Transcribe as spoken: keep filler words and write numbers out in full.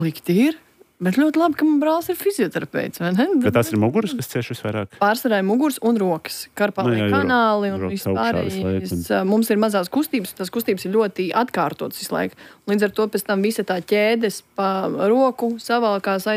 Likti ir. Bet ļoti labi, ka man brālis ir fizioterapeits, vai ne? Bet tas ir muguras, kas cieš visvairāk? Pārsvarā ir muguras un rokas. Karpālie Nu, jā, kanāli un rokas augšā visu laiku. vispārējais. Mums ir mazās kustības, tās kustības ir ļoti atkārtotas visu laiku. Līdz ar to pēc tam visa tā ķēdes pa roku savalkās